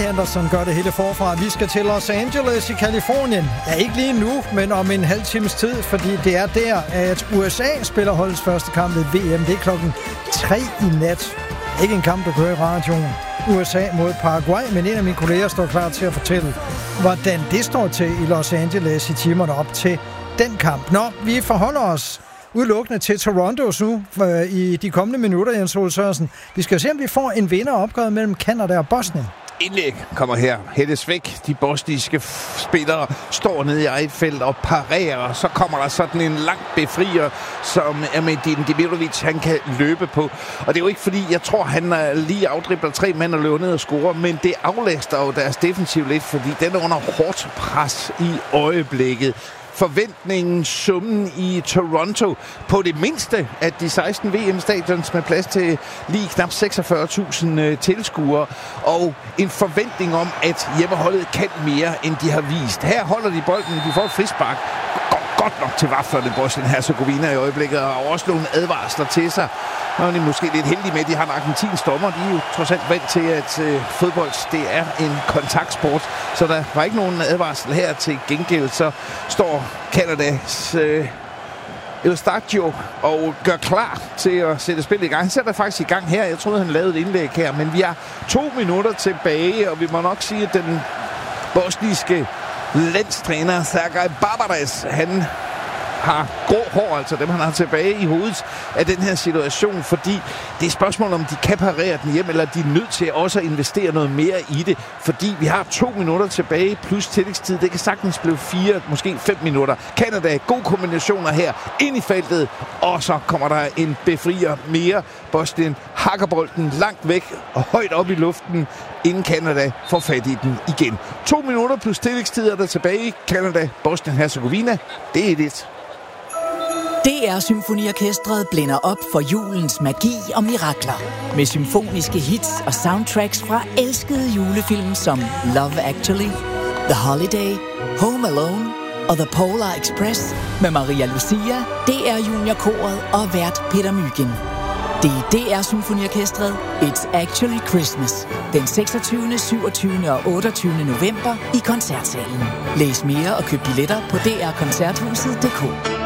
Henderson gør det hele forfra. Vi skal til Los Angeles i Kalifornien. Ja, ikke lige nu, men om en halv times tid, fordi det er der, at USA spiller holdets første kamp ved VM. Det er 3:00 i nat. Ikke en kamp, der kører i radioen. USA mod Paraguay, men en af mine kolleger står klar til at fortælle, hvordan det står til i Los Angeles i timerne op til den kamp. Nå, vi forholder os udelukkende til Toronto nu i de kommende minutter, Jens Ole Sørensen. Vi skal se, om vi får en vinder opgøret mellem Canada og Bosnien. Indlæg kommer her. Hættes væk. De bosniske spillere står nede i eget felt og parerer, og så kommer der sådan en lang befrier, som Amedin Demirovic, han kan løbe på. Og det er jo ikke fordi, jeg tror, han lige afdribler 3 mænd og løber ned og scorer, men det aflaster jo deres defensiv lidt, fordi den er under hårdt pres i øjeblikket. Forventningen, summen i Toronto på det mindste af de 16 VM-stadions med plads til lige knap 46.000 tilskuere, og en forventning om, at hjemmeholdet kan mere, end de har vist. Her holder de bolden, de får et frispark. Godt nok til vaflerne, Bosnien-Hercegovina i øjeblikket, og også nogle advarsler til sig. Og de er måske lidt heldige med, at de har en argentinsk dommer. De er jo trods alt vant til, at fodbold, det er en kontaktsport. Så der var ikke nogen advarsel her. Til gengæld så står Canadas Eustachio og gør klar til at sætte spillet i gang. Han sætter faktisk i gang her. Jeg troede, han lavede et indlæg her, men vi har 2 minutter tilbage, og vi må nok sige, at den bosniske landstræner Sergej Barbares, han har grå hår, altså dem han har tilbage i hovedet af den her situation, fordi det er spørgsmål om de kan parere den hjem, eller de er nødt til også at investere noget mere i det, fordi vi har 2 minutter tilbage plus tillægstid. Det kan sagtens blive 4, måske 5 minutter. Canada, gode kombinationer her ind i feltet, og så kommer der en befrier mere. Bosnien hakker bolden langt væk og højt op i luften, inden Canada får fat i den igen. 2 minutter plus tillægstid er der tilbage. Canada, Bosnien-Hercegovina, det er det. DR Symfoniorkestret blænder op for julens magi og mirakler. Med symfoniske hits og soundtracks fra elskede julefilm som Love Actually, The Holiday, Home Alone og The Polar Express med Maria Lucia, DR Juniorkoret og vært Peter Mygind. Det er DR Symfoniorkestret It's Actually Christmas den 26., 27. og 28. november i Koncertsalen. Læs mere og køb billetter på drkoncerthuset.dk.